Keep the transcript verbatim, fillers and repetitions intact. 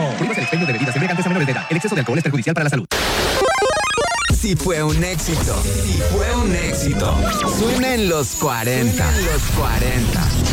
Prohíbas el expendio de bebidas embriagantes a menores de edad. El exceso de alcohol es perjudicial para la salud. Sí fue un éxito. Sí fue un éxito. Suena en los cuarenta. Suena en los cuarenta.